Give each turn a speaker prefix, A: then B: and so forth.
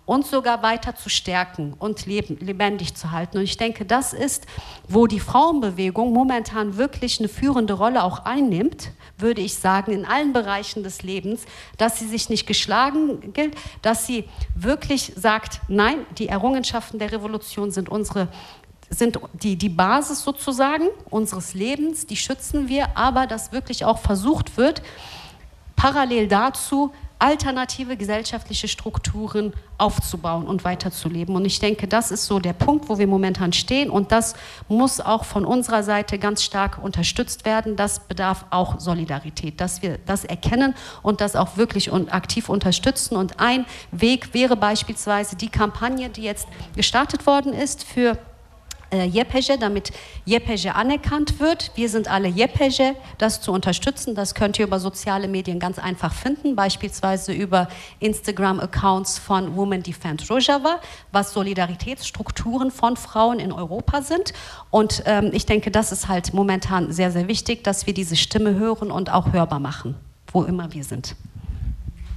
A: und sogar weiter zu stärken und lebendig zu halten. Und ich denke, das ist, wo die Frauenbewegung momentan wirklich eine führende Rolle auch einnimmt, würde ich sagen, in allen Bereichen des Lebens, dass sie sich nicht geschlagen gilt, dass sie wirklich sagt, nein, die Errungenschaften der Revolution sind die Basis sozusagen unseres Lebens, die schützen wir, aber dass wirklich auch versucht wird, parallel dazu alternative gesellschaftliche Strukturen aufzubauen und weiterzuleben. Und ich denke, das ist so der Punkt, wo wir momentan stehen, und das muss auch von unserer Seite ganz stark unterstützt werden. Das bedarf auch Solidarität, dass wir das erkennen und das auch wirklich aktiv unterstützen. Und ein Weg wäre beispielsweise die Kampagne, die jetzt gestartet worden ist für YPG, damit YPG anerkannt wird. Wir sind alle YPG, das zu unterstützen. Das könnt ihr über soziale Medien ganz einfach finden, beispielsweise über Instagram-Accounts von Women Defend Rojava, was Solidaritätsstrukturen von Frauen in Europa sind. Und ich denke, das ist halt momentan sehr, sehr wichtig, dass wir diese Stimme hören und auch hörbar machen, wo immer wir sind.